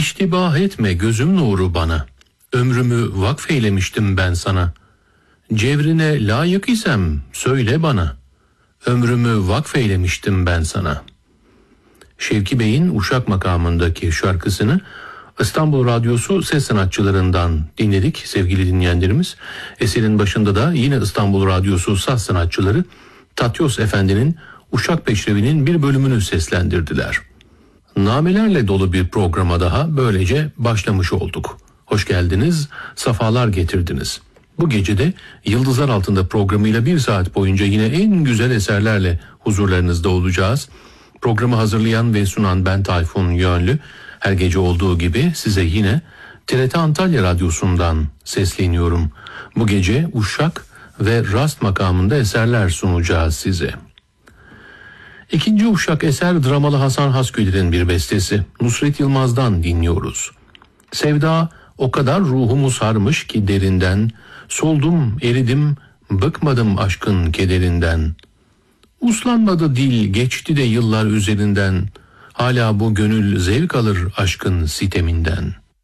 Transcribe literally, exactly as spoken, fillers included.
İştibah etme gözüm nuru bana, ömrümü vakfeylemiştim ben sana. Cevrine layık isem söyle bana, ömrümü vakfeylemiştim ben sana. Şevki Bey'in Uşak makamındaki şarkısını İstanbul Radyosu ses sanatçılarından dinledik sevgili dinleyenlerimiz. Eserin başında da yine İstanbul Radyosu saz sanatçıları Tatyos Efendi'nin Uşak Peşrevi'nin bir bölümünü seslendirdiler. Namelerle dolu bir programa daha böylece başlamış olduk. Hoş geldiniz, safalar getirdiniz. Bu gece de Yıldızlar Altında programıyla bir saat boyunca yine en güzel eserlerle huzurlarınızda olacağız. Programı hazırlayan ve sunan ben Tayfun Yönlü. Her gece olduğu gibi size yine T R T Antalya Radyosu'ndan sesleniyorum. Bu gece Uşak ve Rast makamında eserler sunacağız size. İkinci Uşak eser dramalı Hasan Hasküler'in bir bestesi. Nusret Yılmaz'dan dinliyoruz. Sevda o kadar ruhumu sarmış ki derinden, soldum eridim bıkmadım aşkın kederinden. Uslanmadı dil geçti de yıllar üzerinden, hala bu gönül zevk alır aşkın siteminden.